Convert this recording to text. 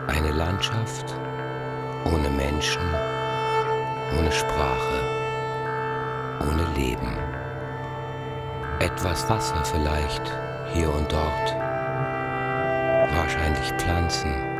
Eine Landschaft ohne Menschen, ohne Sprache, ohne Leben. Etwas Wasser vielleicht hier und dort, wahrscheinlich Pflanzen.